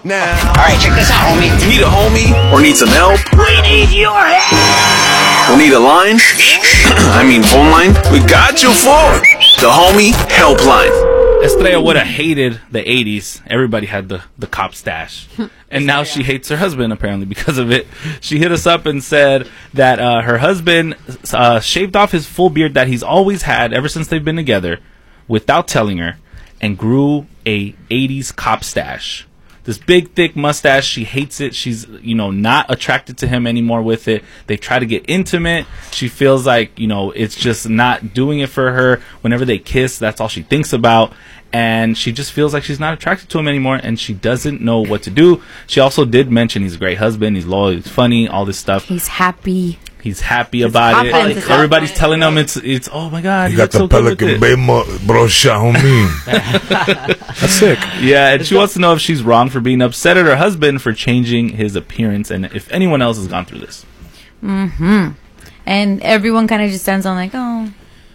now. Alright, check this out, homie. You need a homie or need some help? We need your help! Or need a line? phone line? We got you for the Homie Helpline. Estrella would have hated the 80s. Everybody had the cop stash. And now she hates her husband, apparently, because of it. She hit us up and said that her husband shaved off his full beard that he's always had ever since they've been together without telling her and grew a 80s cop stash. This big, thick mustache. She hates it. She's, not attracted to him anymore with it. They try to get intimate. She feels like, it's just not doing it for her. Whenever they kiss, that's all she thinks about. And she just feels like she's not attracted to him anymore, and she doesn't know what to do. She also did mention he's a great husband. He's loyal. He's funny. All this stuff. He's happy. He's happy about it. Everybody's telling him it's. Oh my God, you got the Pelican Bay brochure, homie. That's sick. Yeah, and she wants to know if she's wrong for being upset at her husband for changing his appearance, and if anyone else has gone through this. Mm-hmm. And everyone kind of just stands on like, oh,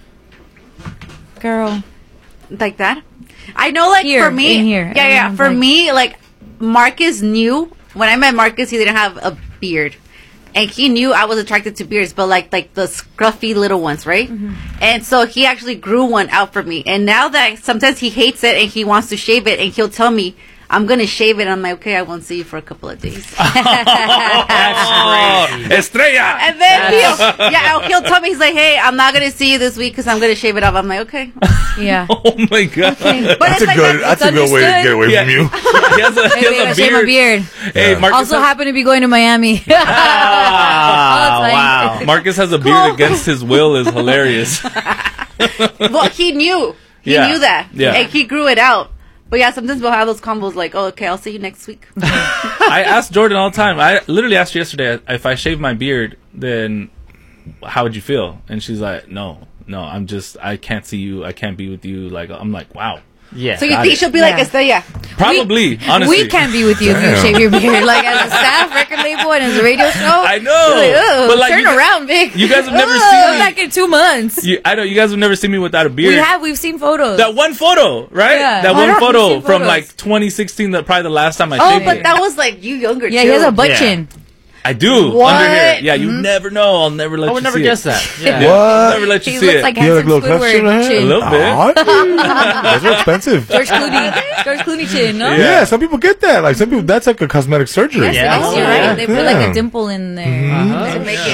girl, like that. I know, like here, for me, for me, like Marcus knew when I met Marcus, he didn't have a beard. And he knew I was attracted to beards, but like the scruffy little ones, right? Mm-hmm. And so he actually grew one out for me. And now that sometimes he hates it and he wants to shave it, and he'll tell me, I'm going to shave it. I'm like, okay, I won't see you for a couple of days. Estrella! And then he'll tell me, he's like, hey, I'm not going to see you this week because I'm going to shave it off. I'm like, okay. Yeah. Oh my God. Okay. But that's a good way to get away from you. He has a shave my beard. Hey, Marcus also happen to be going to Miami. Wow. Marcus has a beard against his will is hilarious. Well, he knew. He knew that. Yeah. And he grew it out. But yeah, sometimes we'll have those combos like, oh, okay, I'll see you next week. I asked Jordan all the time. I literally asked her yesterday, if I shave my beard, then how would you feel? And she's like, no, I can't see you. I can't be with you. Like, I'm like, wow. Yeah. So you think she'll be like Estrella? Probably, honestly. We can't be with you if you shave your beard. Like, as a staff, record label, and as a radio show. I know. But turn around, Vic. You guys have never seen me. Back in 2 months. I know. You guys have never seen me without a beard. We've seen photos. That one photo, right? Yeah. That one photo from like 2016, probably the last time I shaved it. Oh, but that was like you younger too. Yeah, he has a butt chin. I do. What? Under here. Yeah, you never know. I'll never let you see it. I would never guess that. Yeah. What? Never let you He see looks it. like You have handsome a little Squidward chin? chin. A little bit. Those are expensive. George Clooney chin, no? Yeah, some people get that. Like some people, that's like a cosmetic surgery. Yes, Yeah. you're right. They put like Yeah. a dimple in there. To make it.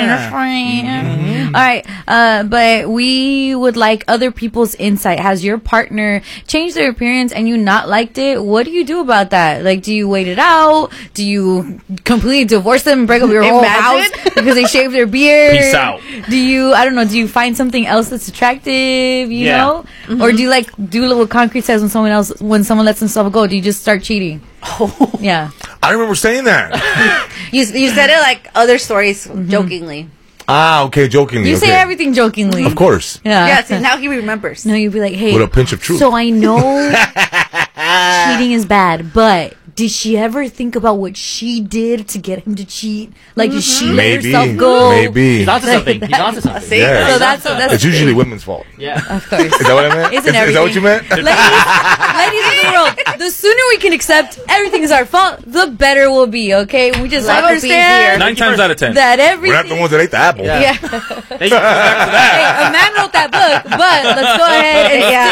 All right, but we would like other people's insight. Has your partner changed their appearance and you not liked it? What do you do about that? Like, do you wait it out? Do you completely divorce them and break up your whole house because they shaved their beard? Peace out. Do you, I don't know, do you find something else that's attractive, you know? Mm-hmm. Or do you like do little concrete steps when someone lets themselves go? Do you just start cheating? Oh. Yeah. I remember saying that. You said it like other stories jokingly. Okay, jokingly. You okay. say everything jokingly. Of course. Yeah. Yeah, see, now he remembers. No, you'd be like, hey. With a pinch of truth. So I know cheating is bad, but did she ever think about what she did to get him to cheat? Like, did she let herself go? Maybe. He's onto something. He's onto something. See? Yeah. So that's It's usually women's fault. Yeah. Of course. Is that what I meant? Isn't Is that what you meant? Ladies of the world, the sooner we can accept everything is our fault, the better we'll be, okay? We just Life will be understand 9 times out of 10. that We're everything... not the ones that ate the apple. Yeah. Yeah. Thank you. Hey, a man wrote that book, but let's go ahead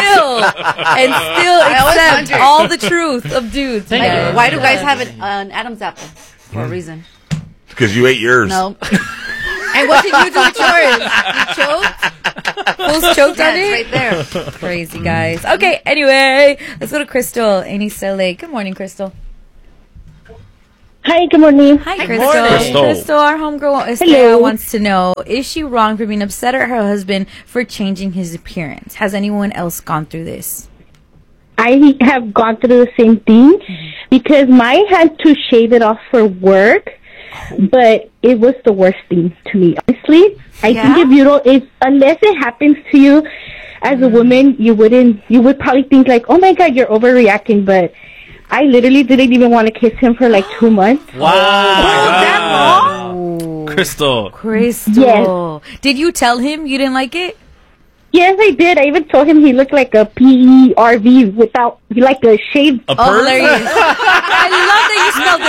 and still accept wonder. all the truth of dudes. Thank you. Why do guys have an Adam's apple? For a reason. Because you ate yours. No. And what did you do with yours? You choked? Who's choked on It's it? right there. Crazy guys. Okay, anyway, let's go to Crystal in East LA. Good morning, Crystal. Hi, good morning. Hi, Good Crystal. morning. Crystal, our homegirl Estella wants to know, is she wrong for being upset at her husband for changing his appearance? Has anyone else gone through this? I have gone through the same thing because mine had to shave it off for work, but it was the worst thing to me. Honestly, I think if unless it happens to you as a woman, you would probably think like, oh my God, you're overreacting, but I literally didn't even want to kiss him for like 2 months. Wow. that long? Crystal. Yes. Did you tell him you didn't like it? Yes, I did. I even told him he looked like a PERV without, like a shaved. A perv? Hilarious. I love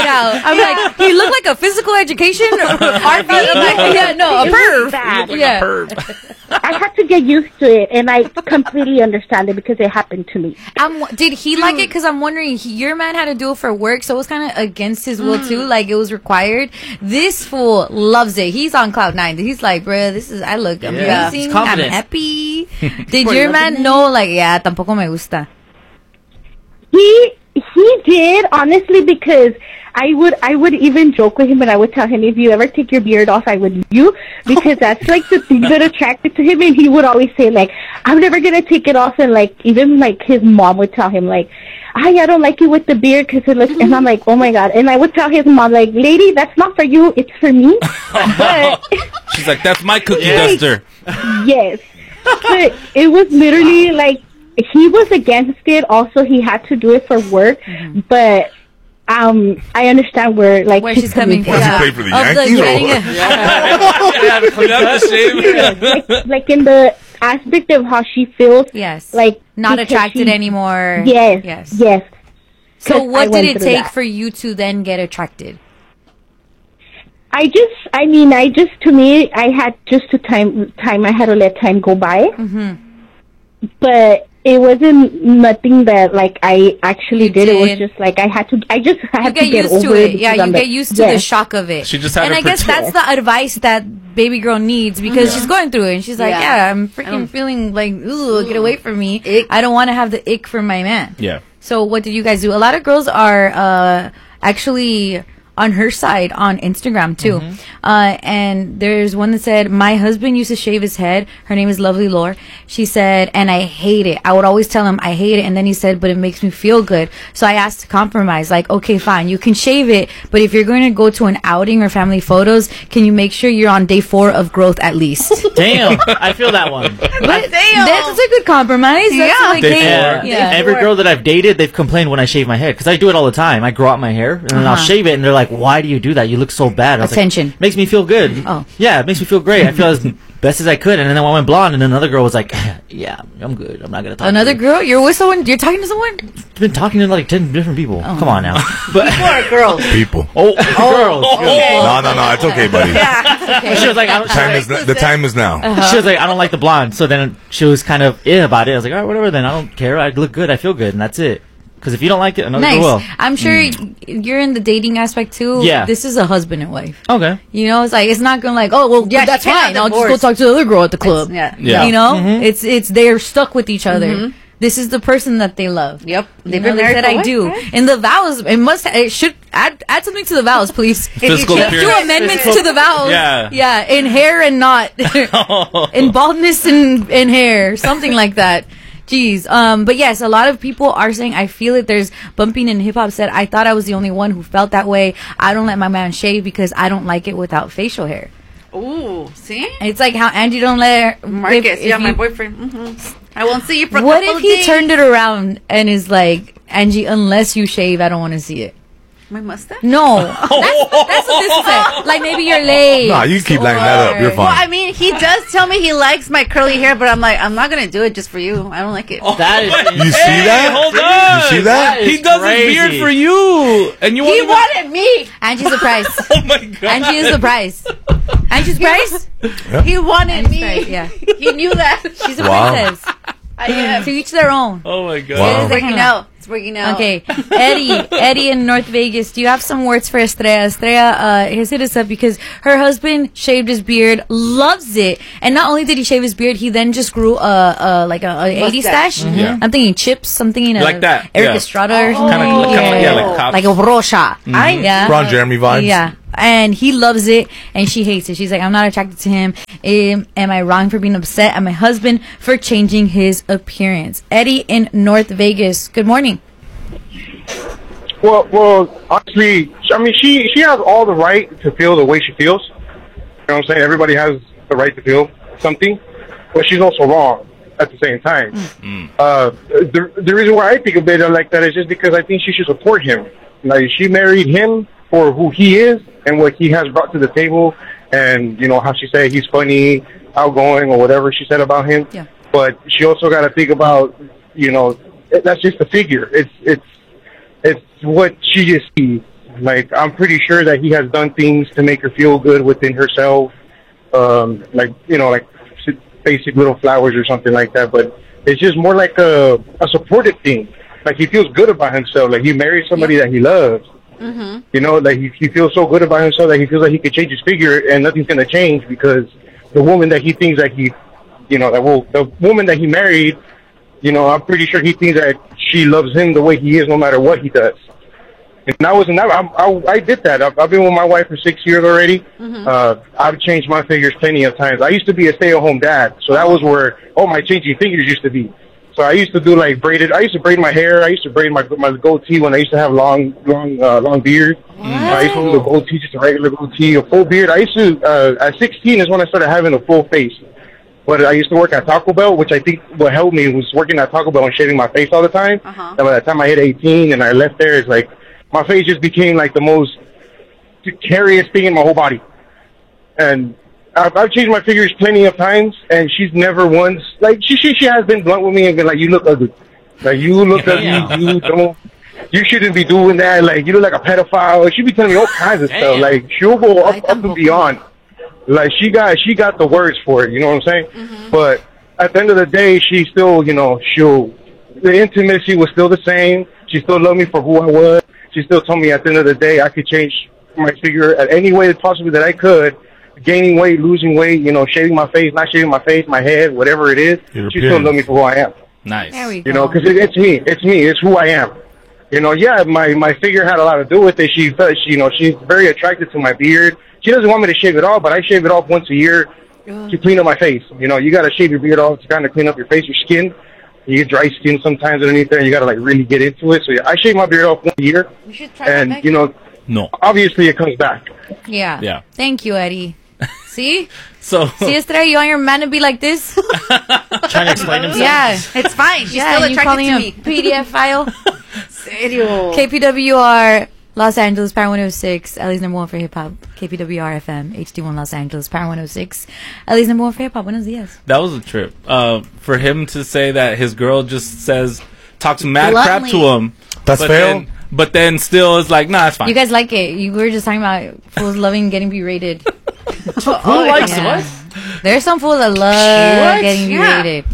out. I'm like, he looked like a physical education RV. I'm like, yeah, no, a It was perv. bad. Yeah. I had to get used to it, and I completely understand it because it happened to me. Did he like it? Because I'm wondering, your man had to do it for work, so it was kind of against his will too. Like it was required. This fool loves it. He's on cloud 9. He's like, bro, I look amazing. he's I'm confident. happy. Did your man know? Like, yeah, tampoco me gusta. He did, honestly, because I would even joke with him, and I would tell him, if you ever take your beard off, I would leave you, because that's like the thing that attracted to him. And he would always say, like, I'm never gonna take it off. And like, even like his mom would tell him, like, I don't like you with the beard because it looks. And I'm like, oh my god. And I would tell his mom, like, lady, that's not for you, it's for me. But She's like, that's my cookie duster. yes, but it was literally like, he was against it. Also, he had to do it for work, but I understand where She's coming from. Why does he play for the Of the Yankees or getting what? Clean up the shave. like in the aspect of how she feels. Yes. Like Not because attracted she- anymore. Yes. Yes. So 'Cause I what did went it through take that. for you to then get attracted? To me, I had just to time. I had to let time go by. But it wasn't nothing that like I actually did. It was just like I had to You get to get used to over it. it. Yeah, because you I'm get like, used to the shock of it. She just had and to I guess that's the advice that baby girl needs because she's going through it. And she's like, yeah, I'm freaking feeling like, ooh, get away from me. Ick. I don't want to have the ick from my man. Yeah. So what did you guys do? A lot of girls are actually on her side on Instagram too. And there's one that said, my husband used to shave his head. Her name is Lovely Lore. She said, and I hate it. I would always tell him I hate it. And then he said, but it makes me feel good. So I asked to compromise, like, okay, fine, you can shave it. But if you're going to go to an outing or family photos, can you make sure you're on day 4 of growth at least? Damn, I feel that one. But that's a good compromise. That's like, Yeah. Every girl that I've dated, they've complained when I shave my head because I do it all the time. I grow out my hair and then I'll shave it, and they're like, "Why do you do that? You look so bad." I was Attention. Like, makes me feel good. Oh. Yeah, it makes me feel great. I feel as best as I could. And then I went blonde, and another girl was like, "Yeah, I'm good. I'm not gonna talk." Another to you. girl? You're with someone? You're talking to someone? I've been talking to like 10 different people. Come on now. But People or girls? People. girls. No, it's okay, buddy. She was like, The time is now. She was like, I don't like the blonde. So then she was kind of about it. I was like, all right, whatever. Then I don't care. I look good. I feel good, and that's it. Because if you don't like it, another girl will. Nice. I'm sure you're in the dating aspect too. Yeah. This is a husband and wife. Okay. You know, it's like it's not gonna like, oh well, Yeah, that's she can't fine. I'll just divorce. go talk to the other girl at the club. Yeah. Yeah. You know, it's they're stuck with each other. This is the person that they love. Yep. You They've know, been they married said for I what, do. right? In the vows, it should add something to the vows, please. Physical Do appearance. amendments to the vows. Yeah. Yeah, in hair and not in baldness and in hair, something like that. Jeez. But yes, a lot of people are saying, I feel it. There's Bumping in Hip Hop said, I thought I was the only one who felt that way. I don't let my man shave because I don't like it without facial hair. Ooh, see? It's like how Angie don't let her, Marcus, if my you- boyfriend. I won't see you for a What couple if he days. turned it around and is like, Angie, unless you shave, I don't want to see it. My mustache? No. That's what this is saying. Like maybe you're late. Nah, you can keep lining that up. You're Well, I fine. mean, he does tell me he likes my curly hair, but I'm like, I'm not going to do it just for you. I don't like it. That is. You see that? Hold on. You see that? is He does crazy. his beard for you, and you He won't even- wanted me. Angie's the price. Oh my god. Angie is the price. Angie's price? He wanted me. Right, yeah. He knew that. She's a Wow. princess. I am. To each their own. Oh my god. Wow. It's working out. It's working out. Okay, Eddie in North Vegas, do you have some words for Estrella? Estrella has hit us up because her husband shaved his beard, loves it, and not only did he shave his beard, he then just grew a 80s stash. Mustache. Yeah. I'm thinking Chips, I'm thinking Like that, Eric yeah. Estrada or Kinda something. like cops. like a brocha. Yeah. Ron Jeremy vibes. Yeah. And he loves it, and she hates it. She's like, I'm not attracted to him. Am I wrong for being upset at my husband for changing his appearance? Eddie in North Vegas, good morning. Well, honestly, I mean, she has all the right to feel the way she feels. You know what I'm saying? Everybody has the right to feel something, but she's also wrong at the same time. The reason why I think of it like that is just because I think she should support him. Like, she married him for who he is and what he has brought to the table, and you know how she said he's funny, outgoing, or whatever she said about him. Yeah. But she also got to think about, you know, that's just a figure. It's what she just sees Like, I'm pretty sure that he has done things to make her feel good within herself. Like, you know, like basic little flowers or something like that. But it's just more like a supportive thing. Like, he feels good about himself. Like, he married somebody that he loves. Mm-hmm. You know, like, he feels so good about himself that he feels like he could change his figure and nothing's going to change because the woman that he thinks that he, you know, the woman that he married, you know, I'm pretty sure he thinks that she loves him the way he is no matter what he does. And I did that. I've been with my wife for 6 years already. Mm-hmm. I've changed my figures plenty of times. I used to be a stay-at-home dad, so that was where all my changing figures used to be. So I used to do like braided. I used to braid my hair. I used to braid my goatee when I used to have long beard. I used to do the goatee, just a regular goatee, a full beard. I used to at 16 is when I started having a full face. But I used to work at Taco Bell, which I think what helped me was working at Taco Bell and shaving my face all the time. And by the time I hit 18 and I left there, it's like my face just became like the most carious thing in my whole body. And I've changed my figures plenty of times, and she's never once, like, she has been blunt with me and been like, you look ugly. Like, you look ugly, you shouldn't be doing that. Like, you look like a pedophile. She be telling me all kinds of stuff. Like, she'll go up and beyond. Like, she got the words for it, you know what I'm saying? Mm-hmm. But at the end of the day, she still, you know, the intimacy was still the same. She still loved me for who I was. She still told me at the end of the day I could change my figure at any way possibly that I could. Gaining weight, losing weight, you know, shaving my face, not shaving my face, my head, whatever it is. She still loves me for who I am. Nice. There we go. You know, because it's me. It's who I am. You know, yeah, my figure had a lot to do with it. She's very attracted to my beard. She doesn't want me to shave it off, but I shave it off once a year to clean up my face. You know, you got to shave your beard off to kind of clean up your face, your skin. You get dry skin sometimes underneath there, and you got to, like, really get into it. So, yeah, I shave my beard off once a year. And, you know, obviously it comes back. Yeah. Thank you, Eddie. See? See, Estrella, you want your man to be like this? Trying to explain himself? Yeah, it's fine. She's still attracted to me. PDF file. Serio. KPWR Los Angeles, Power 106, LA's number one for hip hop. KPWR FM, HD1 Los Angeles, Power 106, LA's number one for hip hop. Buenos dias. That was a trip. For him to say that his girl just talks mad crap to him. That's fair. But then still is like, nah, it's fine. You guys like it. You were just talking about fools loving getting berated. Who likes what? There's some fools that love getting berated.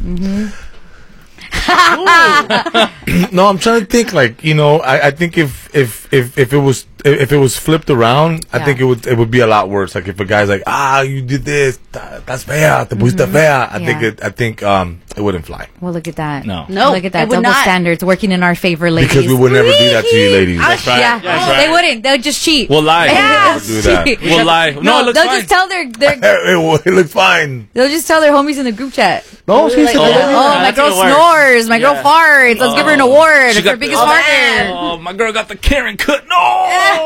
No, I'm trying to think. Like, you know, I think if it was flipped around, I think it would be a lot worse. Like, if a guy's like, you did this, that's fea, te pusiste fea. I think it wouldn't fly. Well, look at that. No, look at that. Double standards working in our favor, ladies. Because we would never do that to you, ladies. That's right. Yeah, that's right. They wouldn't. They would just cheat. We'll lie. We'll do that. We'll lie. No, it looks they'll fine. just tell their it looks fine. They'll just tell their homies in the group chat. No, she's like, my girl snores. My girl farts. Let's give her an award for biggest farter. Oh, my girl got the Karen cut. No.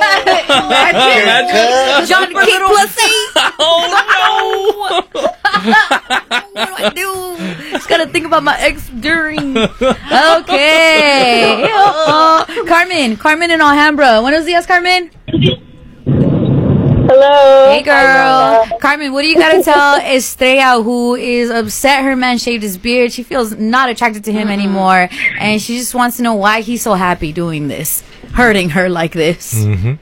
John Kick pussy. Oh no. What do I do? Just gotta think about my ex during. Okay. Carmen in Alhambra. Buenos dias, Carmen. Hello. Hey, girl. Carmen, what do you gotta tell Estrella, who is upset her man shaved his beard? She feels not attracted to him anymore, and she just wants to know why he's so happy doing this, hurting her like this. Mm-hmm.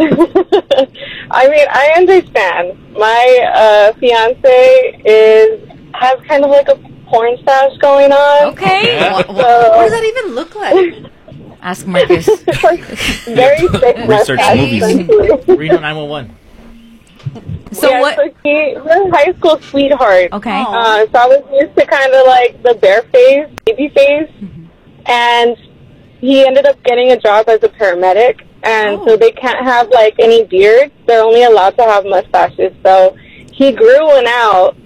I mean, I understand. My fiance has kind of like a porn stash going on. Okay. What does that even look like? Ask Marcus. Very thick Research movies. Reno 911. So what? So we're a high school sweetheart. Okay. So I was used to kind of like the bare face, baby face, and he ended up getting a job as a paramedic, and so they can't have like any beards. They're only allowed to have mustaches. So he grew one out,